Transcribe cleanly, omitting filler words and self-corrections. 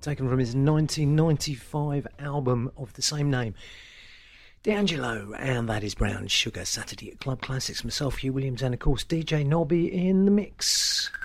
taken from his 1995 album of the same name. D'Angelo, and that is Brown Sugar, Saturday at Club Classics. Myself, Hugh Williams, and of course DJ Nobby in the mix.